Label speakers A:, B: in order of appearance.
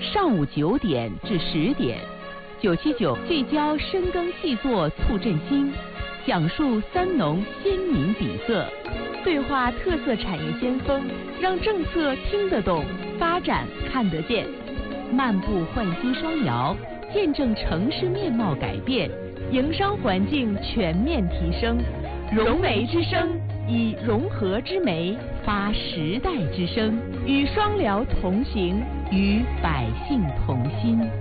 A: 上午9点至10点，979聚焦深耕细作促振兴，讲述三农先民底色，对话特色产业先锋，让政策听得懂，发展看得见。漫步焕新双摇，见证城市面貌改变，营商环境全面提升。融媒之声，以融合之媒发时代之声，与双辽同行，与百姓同心。